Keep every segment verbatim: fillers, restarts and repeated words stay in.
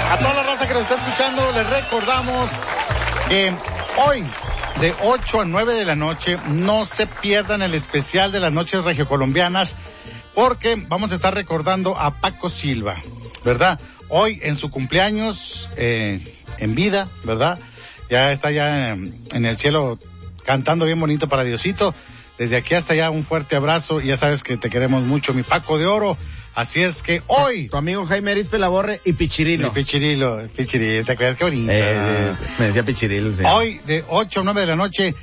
A toda la raza que nos está escuchando, les recordamos que hoy, de ocho a nueve de la noche, no se pierdan el especial de las noches regiocolombianas, porque vamos a estar recordando a Paco Silva, ¿verdad? Hoy en su cumpleaños, eh, en vida, ¿verdad? Ya está ya en, en el cielo cantando bien bonito para Diosito. Desde aquí hasta allá un fuerte abrazo y ya sabes que te queremos mucho, mi Paco de Oro. Así es que hoy... Tu amigo Jaime Arizpe Laborre y Pichirilo. Y Pichirilo, Pichirilo, ¿te acuerdas? Qué bonito. Eh, me decía Pichirilo, sí. Hoy de ocho a nueve de la noche,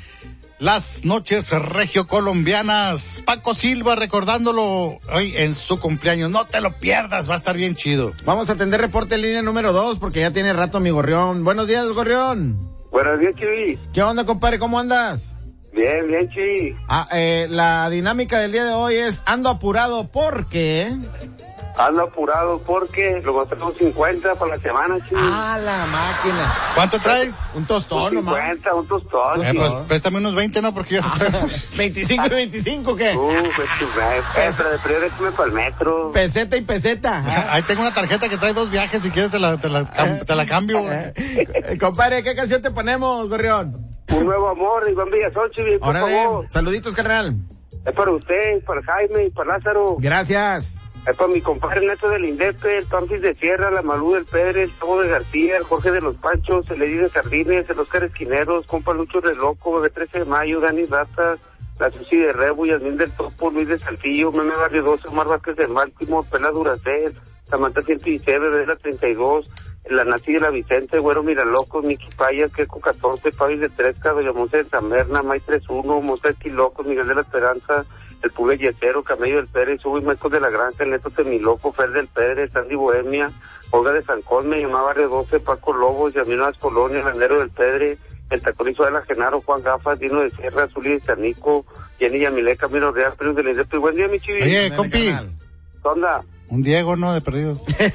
las noches regiocolombianas. Paco Silva recordándolo hoy en su cumpleaños. No te lo pierdas, va a estar bien chido. Vamos a atender reporte en línea número dos porque ya tiene rato mi Gorrión. Buenos días, Gorrión. Buenos días, Chivi. ¿Qué onda, compadre? ¿Cómo andas? Bien, bien, Chivi. Ah, eh, la dinámica del día de hoy es ando apurado porque... Ando apurado porque lo tenemos cincuenta para la semana, Chivi. Ah, la máquina. ¿Cuánto traes? Un tostón nomás. cincuenta, un tostón. Eh, pues, préstame unos veinte, ¿no? Porque yo... veinticinco y veinticinco, ¿qué? Uh, pues tu pero de prioridad para el metro. Peseta y peseta. Ahí tengo una tarjeta que trae dos viajes, si quieres te la, te la, cam, te la cambio. Eh, compadre, ¿qué canción te ponemos, Gorrión? Un nuevo amor, Iván Villazón, Chivi, por Órale, favor. saluditos, carnal. Es para usted, para Jaime y para Lázaro. Gracias. Es para mi compadre Neto del Indepe, el Pampis de Sierra, la Malú del Pedre, el Tobo de García, el Jorge de los Panchos, el Eddie de Jardines, el Oscar Esquineros, compa Lucho de Loco, Bebé trece de Mayo, Dani Ratas, la Susi de Rebu, Yasmín del Topo, Luis de Saltillo, Meme Barrio doce, Omar Vázquez del Baltimore, Pela Duracel, Samantha ciento dieciséis, Bebé la treinta y dos, la Nazi de la Vicente, Güero Miralocos, Miki Payas, Queco catorce, Pavis de Tresca, Doña Monse de Tamerna, May treinta y uno, Monse Esquilocos, Miguel de la Esperanza, el Pule Yesero, Camello del Pérez, Hugo y Marcos de la Granja, el Neto Temiloco, Fer del Pérez, Sandy Bohemia, Olga de San Cosme, Yamá Barrio doce, Paco Lobos, Yamino Las Colonias, Landero del Pedre, el Taconizo de la Genaro, Juan Gafas, Dino de Sierra, Zuli de Sanico, Jenny Yamilé, Camilo Real, Pérez del Indepe. Buen día, mi Chivi. Oye, compi. ¿Qué onda? Un Diego, ¿no? De perdido.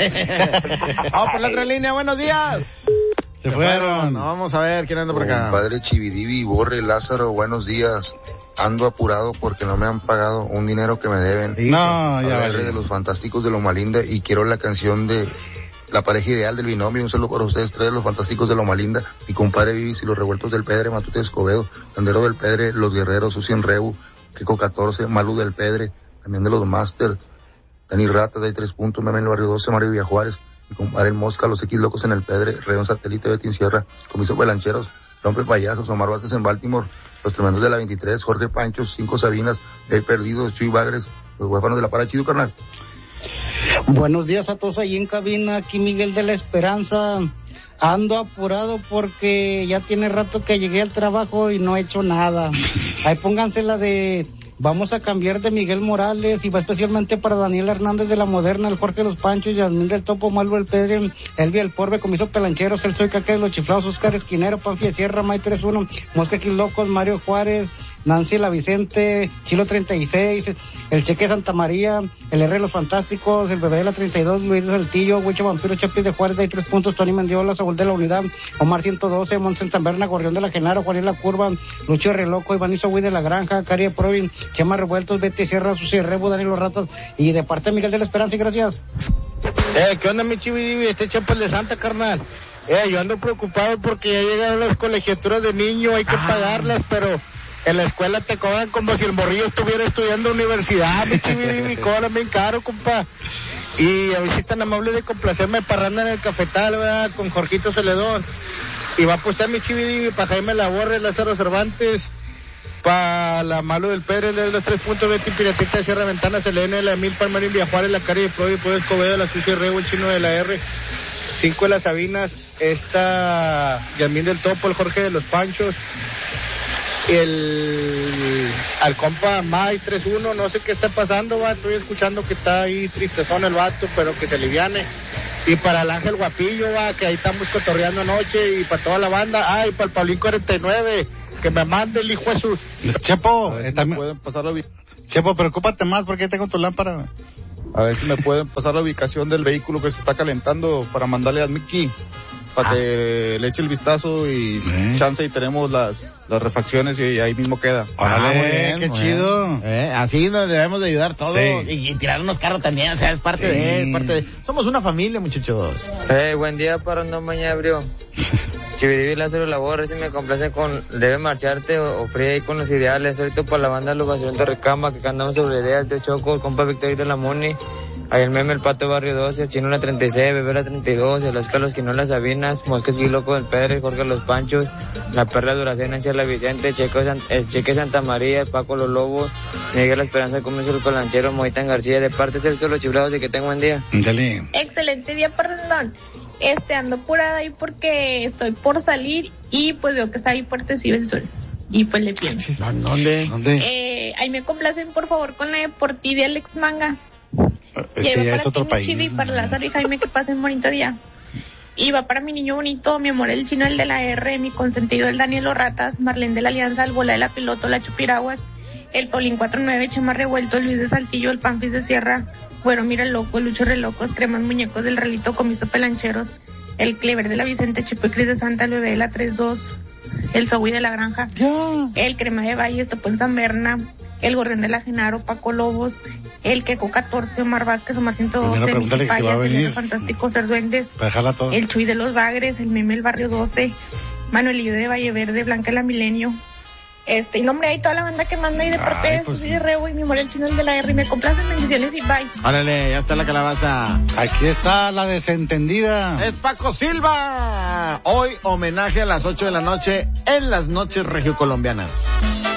Vamos por la otra línea, buenos días. Se fueron. No, vamos a ver quién anda por acá. Padre Chividivi, Borre, Lázaro, buenos días. Ando apurado porque no me han pagado un dinero que me deben. No, ya vale. De los Fantásticos de Loma Linda y quiero la canción de La Pareja Ideal del Binomio. Un saludo para ustedes tres, los Fantásticos de Loma Linda, mi compadre Vivis y los Revueltos del Pedre, Matute Escobedo, Landero del Pedre, los Guerreros, Susi en Rebu, Queco catorce, Malú del Pedre, también de los Master, Dani Ratas, de tres puntos, Meme en el Barrio doce, Mario Villajuárez, mi compadre El Mosca, los X Locos en el Pedre, Reón Satélite, Betín Sierra, Comiso Pelancheros, Rompe Payasos, Omar Vázquez en Baltimore, los Tremendos de la veintitrés, Jorge Panchos, Cinco Sabinas, He Perdido, Chuy Bagres, los Huérfanos de la Para, chido, carnal. Buenos días a todos ahí en cabina, aquí Miguel de la Esperanza. Ando apurado porque ya tiene rato que llegué al trabajo y no he hecho nada. Ahí pónganse la de Vamos a cambiar de Miguel Morales y va especialmente para Daniel Hernández de la Moderna, el Jorge de los Panchos, Yasmín del Topo, Malvo del Pedre, Elvia el Porbe, Comiso Pelancheros, el Soy Caque de los Chiflados, Oscar Esquinero, Panfia Sierra, May treinta y uno, Mosca X Locos, Mario Juárez, Nancy La Vicente, Chilo treinta y seis, el Cheque Santa María, el R de los Fantásticos, el Bebé de la treinta y dos, Luis de Saltillo, Huicho Vampiro, Chapis de Juárez, de ahí tres puntos, Tony Mendiola, Saúl de la Unidad, Omar ciento doce, Monsen Zamberna, Gorrión de la Genaro, Juan la Curva, Lucho Reloco, Ivanizo Huy de la Granja, Cari de Provin, Chema Revueltos, Betty Sierra, Susi Rebu, Daniel Los Ratas, y de parte de Miguel de la Esperanza, y gracias. Eh, ¿qué onda, mi Chividivi? Este Chapas de Santa, carnal. Eh, yo ando preocupado porque ya llegaron las colegiaturas de niño, hay que ah. pagarlas, pero en la escuela te cobran como si el morrillo estuviera estudiando universidad, mi Chividivi, cobran bien caro, compa. Y a ver si es tan amable de complacerme parranda en el cafetal, ¿verdad? Con Jorgito Celedón. Y va a apostar mi Chividivi para Jaime Laborre, Lázaro Cervantes, para la Malo del Pérez, de los tres puntos, Betty Piratita de Sierra Ventana, Selene, la Emil Palmarín Villajuárez, la Cari de Provi, Poder Escobedo, la Sucia Rego, el Chino de la R, cinco de las Sabinas, esta Yasmín del Topo, el Jorge de los Panchos, el al compa May tres uno, no sé qué está pasando, va, estoy escuchando que está ahí tristezón el vato, pero que se aliviane. Y para el Ángel Guapillo, va, que ahí estamos cotorreando anoche, y para toda la banda, ah, y para el Paulín cuarenta y nueve, que me mande el hijo de su... Chepo, a ver si está... me pueden pasar la ubicación. Chepo, preocúpate más porque tengo tu lámpara. A ver si me pueden pasar la ubicación del vehículo que se está calentando para mandarle a Mickey. para Ah. que le eche el vistazo y Sí. chance y tenemos las, las refacciones y ahí mismo queda. Órale, Ah, muy bien, qué muy chido. bien. Eh, así nos debemos de ayudar todos. Sí. Y, y tirarnos carro también, o sea, es parte Sí. de, es parte de. Somos una familia, muchachos. Eh, buen día para no mañana abrió. Chividivi Lázaro Labor, si me complace con Debe Marcharte o, o Fría ahí con los ideales. Ahorita para la banda Los Vacilantes Recama, que andamos sobre ideas de Choco, el compa Victorio de la Moni. Ahí el meme, el Pato Barrio doce, el Chino la treinta y seis, Bebé la treinta y dos, el Oscar Los Quinolas Sabinas, Mosques y Loco del Pedre, Jorge Los Panchos, la Perla Duracena, Ciela Vicente, Checo San, el Cheque Santa María, el Paco Los Lobos, Miguel La Esperanza, Comienzo el Colanchero, Moitán García, de parte del Solo Chiflados y que tenga buen día. Dale. Excelente día, perdón. Este, ando apurada ahí porque estoy por salir y pues veo que está ahí fuertecido el sol. Y pues le pienso. ¿Dónde? ¿Dónde? Eh, ahí me complacen por favor con la deportiva de Alex Manga. Este Lleva ya para es otro ti, mi país. Chivi, para Lázaro y Jaime, que pasen bonito día. Y va para mi niño bonito, mi amor el Chino, el de la R, mi consentido el Daniel Ratas, Marlene de la Alianza, el Bola de la Piloto, la Chupiraguas, el Paulín cuarenta y nueve, Chema Revuelto, el Luis de Saltillo, el Panfis de Sierra, Güero Mira el Loco, el Lucho Relocos, Cremas Muñecos del Relito, Comisto Pelancheros, el Clever de la Vicente, Chipo y Cris de Santa, el Bebé de la tres dos, el Zoui de la Granja, el Crema de Valle, Topo en San Berna, el Gorrión de la Genaro, Paco Lobos, el Queco catorce, Omar Vázquez, Omar ciento doce, Primero pregúntale Michi que si va a Payas, el venir. Fantástico Ser Duendes, Para dejarla toda. el Chuy de los Bagres, el Meme el Barrio doce, Manuelillo de Valle Verde, Blanca la Milenio. Este, y nombre, hay toda la banda que manda ahí de parte Ay, de pues Susi sí. de Rebo y mi amor el Chino, el de la R, y me complacen, bendiciones y bye. Órale, ya está la calabaza. Aquí está la desentendida. Es Paco Silva. Hoy homenaje a las ocho de la noche en las noches regiocolombianas.